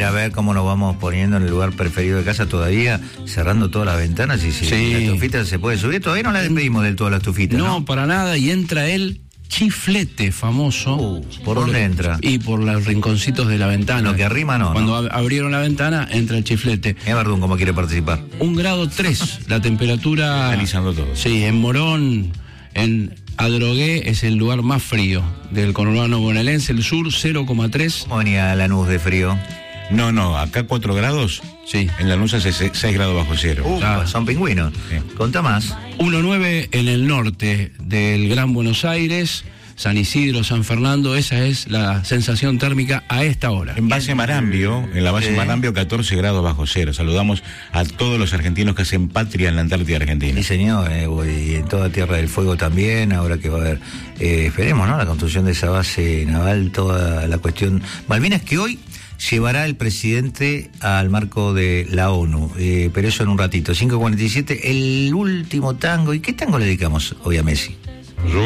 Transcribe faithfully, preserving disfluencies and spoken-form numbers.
Mira, a ver cómo nos vamos poniendo en el lugar preferido de casa todavía, cerrando todas las ventanas y si Sí. la estufita se puede subir. Todavía no la despedimos del todo la estufita, ¿no? No, para nada, y entra el chiflete famoso. Uh, ¿por dónde entra? Y por los rinconcitos de la ventana. Lo que arrima no, Cuando ¿no? ab- abrieron la ventana, entra el chiflete. Es Verdún como quiere participar. Un grado tres, la temperatura. Analizando todo. Sí, en Morón, en Adrogué, es el lugar más frío del conurbano bonaerense. El sur, cero coma tres. ¿Cómo venía Lanús de frío? No, no, acá cuatro grados. Sí. En Lanús hace seis grados bajo cero. Uh, Ah. son pingüinos. Sí. Contá más. uno coma nueve en el norte del Gran Buenos Aires, San Isidro, San Fernando. Esa es la sensación térmica a esta hora. En base Marambio, en la base Sí. Marambio, catorce grados bajo cero. Saludamos a todos los argentinos que hacen patria en la Antártida Argentina. Sí, señor, eh, y en toda Tierra del Fuego también, ahora que va a haber, eh, esperemos, ¿no? La construcción de esa base naval, toda la cuestión Malvinas, que hoy llevará el presidente al marco de la ONU, eh, pero eso en un ratito. cinco cuarenta y siete, el último tango. ¿Y qué tango le dedicamos hoy a Messi?